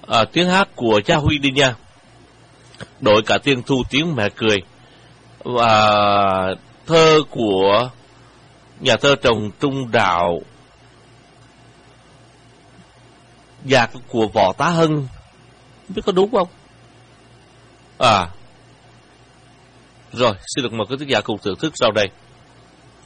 tiếng hát của Cha Huy đi nha. Đội cả tiếng Thu Tiếng Mẹ Cười. Và thơ của nhà thơ Trần Trung Đạo, nhạc của Võ Tá Hân, không biết có đúng không? Rồi, xin được mời quý khán giả cùng thưởng thức sau đây.